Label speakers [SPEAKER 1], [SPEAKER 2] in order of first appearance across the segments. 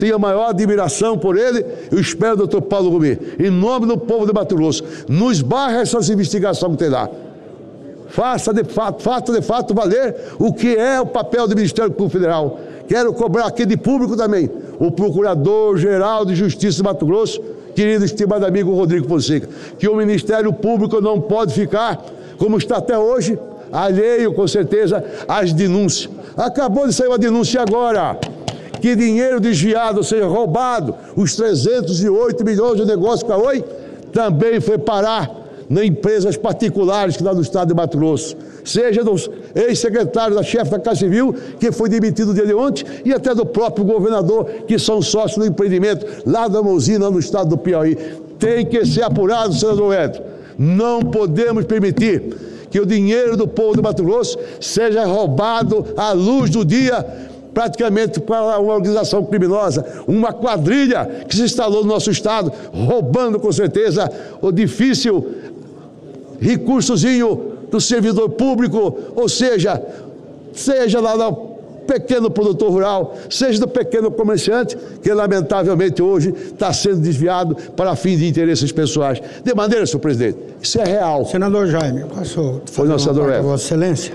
[SPEAKER 1] Tenho a maior admiração por ele. Eu espero, doutor Paulo Gomes, em nome do povo de Mato Grosso, nos barre essas investigações que tem lá. Faça de fato valer o que é o papel do Ministério Público Federal. Quero cobrar aqui de público também o Procurador-Geral de Justiça de Mato Grosso, querido estimado amigo Rodrigo Fonseca, que o Ministério Público não pode ficar, como está até hoje, alheio, com certeza, às denúncias. Acabou de sair uma denúncia agora, que dinheiro desviado, ou seja, roubado, os 308 milhões de negócio com a Oi, também foi parar em empresas particulares que lá no estado de Mato Grosso, seja dos ex-secretários da chefe da Casa Civil, que foi demitido no dia de ontem, e até do próprio governador, que são sócios do empreendimento lá da usina, no estado do Piauí. Tem que ser apurado, senador Edson. Não podemos permitir que o dinheiro do povo de Mato Grosso seja roubado à luz do dia, praticamente para uma organização criminosa, uma quadrilha que se instalou no nosso estado, roubando com certeza o difícil recursozinho do servidor público, ou seja lá do pequeno produtor rural, seja do pequeno comerciante, que lamentavelmente hoje está sendo desviado para fim de interesses pessoais. De maneira, senhor presidente, isso é real.
[SPEAKER 2] Senador Jaime, posso
[SPEAKER 1] fazer uma pergunta,
[SPEAKER 2] Vossa Excelência?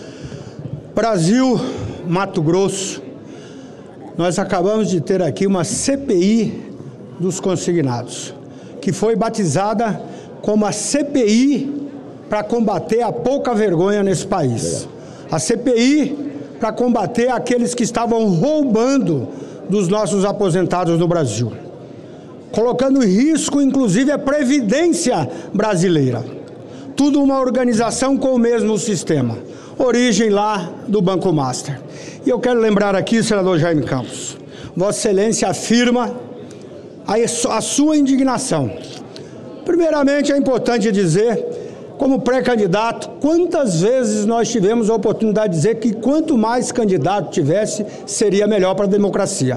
[SPEAKER 2] Brasil, Mato Grosso, nós acabamos de ter aqui uma CPI dos consignados, que foi batizada como a CPI para combater a pouca vergonha nesse país. A CPI para combater aqueles que estavam roubando dos nossos aposentados no Brasil, colocando em risco, inclusive, a Previdência brasileira. Tudo uma organização com o mesmo sistema. Origem lá do Banco Master. E eu quero lembrar aqui, senador Jaime Campos, Vossa Excelência afirma a sua indignação. Primeiramente, é importante dizer, como pré-candidato, quantas vezes nós tivemos a oportunidade de dizer que quanto mais candidato tivesse, seria melhor para a democracia.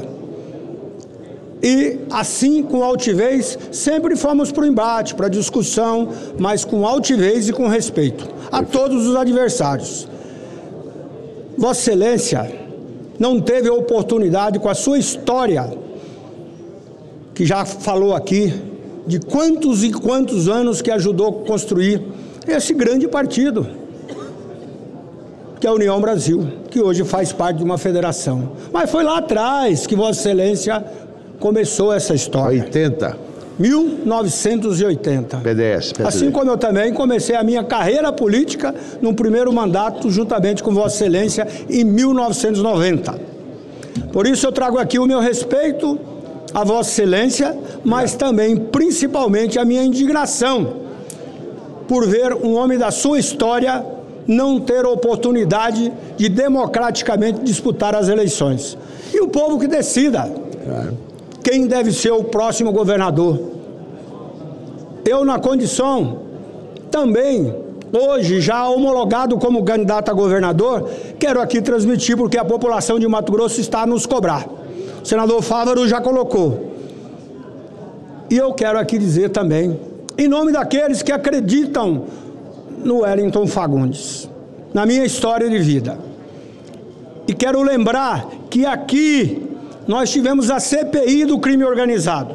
[SPEAKER 2] E assim, com altivez, sempre fomos para o embate, para a discussão, mas com altivez e com respeito a todos os adversários. Vossa Excelência não teve a oportunidade, com a sua história, que já falou aqui, de quantos e quantos anos que ajudou a construir esse grande partido, que é a União Brasil, que hoje faz parte de uma federação. Mas foi lá atrás que Vossa Excelência começou essa história. 1980.
[SPEAKER 1] PDS.
[SPEAKER 2] Assim como eu também comecei a minha carreira política num primeiro mandato, juntamente com Vossa Excelência, em 1990. Por isso eu trago aqui o meu respeito a Vossa Excelência, mas também, principalmente, a minha indignação por ver um homem da sua história não ter a oportunidade de democraticamente disputar as eleições. E o povo que decida quem deve ser o próximo governador. Eu, na condição, também, hoje, já homologado como candidato a governador, quero aqui transmitir, porque a população de Mato Grosso está a nos cobrar. O senador Fávaro já colocou. E eu quero aqui dizer também, em nome daqueles que acreditam no Wellington Fagundes, na minha história de vida. E quero lembrar que aqui nós tivemos a CPI do crime organizado.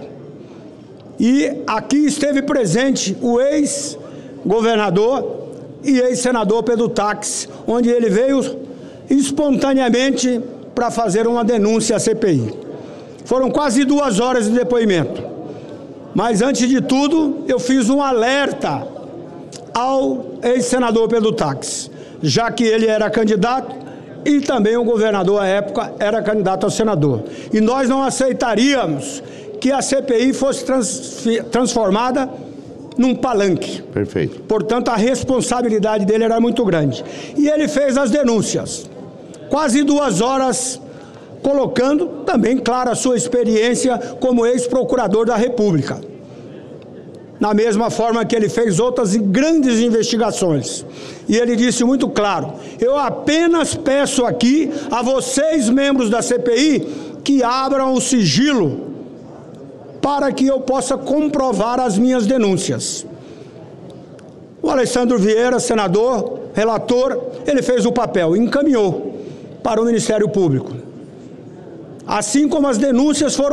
[SPEAKER 2] E aqui esteve presente o ex-governador e ex-senador Pedro Táxi, onde ele veio espontaneamente para fazer uma denúncia à CPI. Foram quase 2 horas de depoimento. Mas, antes de tudo, eu fiz um alerta ao ex-senador Pedro Táxi, já que ele era candidato e também o governador, à época, era candidato a senador. E nós não aceitaríamos que a CPI fosse transformada num palanque.
[SPEAKER 1] Perfeito.
[SPEAKER 2] Portanto, a responsabilidade dele era muito grande. E ele fez as denúncias. Quase 2 horas, colocando também, claro, a sua experiência como ex-procurador da República. Na mesma forma que ele fez outras grandes investigações. E ele disse muito claro: eu apenas peço aqui a vocês, membros da CPI, que abram o sigilo para que eu possa comprovar as minhas denúncias. O Alessandro Vieira, senador, relator, ele fez o papel, encaminhou para o Ministério Público. assim como as denúncias foram